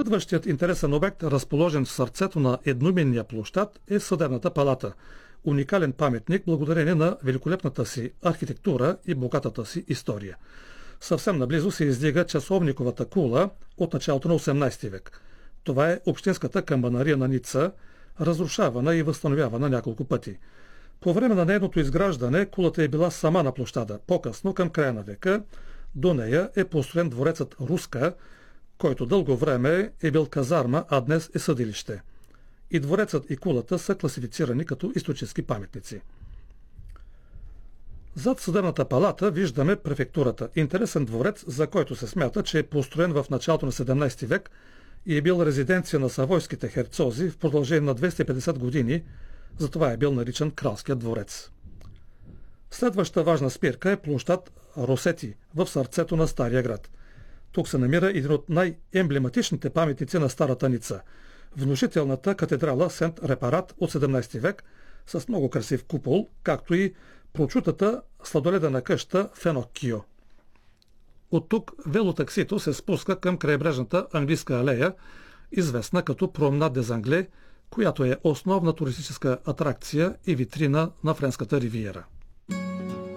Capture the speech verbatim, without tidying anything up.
Следващият интересен обект, разположен в сърцето на едноименния площад, е Съдебната палата. Уникален паметник благодарение на великолепната си архитектура и богатата си история. Съвсем наблизо се издига часовниковата кула от началото на осемнадесети век. Това е общинската камбанария на Ница, разрушавана и възстановявана няколко пъти. По време на нейното изграждане кулата е била сама на площада. По-късно, към края на века, до нея е построен дворецът Руска, който дълго време е бил казарма, а днес е съдилище. И дворецът и кулата са класифицирани като исторически паметници. Зад Съдебната палата виждаме префектурата. Интересен дворец, за който се смята, че е построен в началото на седемнадесети век и е бил резиденция на савойските херцози в продължение на двеста и петдесет години, затова е бил наричан Кралският дворец. Следваща важна спирка е площад Росети в сърцето на Стария град. Тук се намира един от най-емблематичните паметници на Старата Ница – внушителната катедрала Сент Репарат от седемнадесети век с много красив купол, както и прочутата сладоледена къща Феноккио. От тук велотаксито се спуска към крайбрежната английска алея, известна като Променад дез Англе, която е основна туристическа атракция и витрина на Френската ривиера.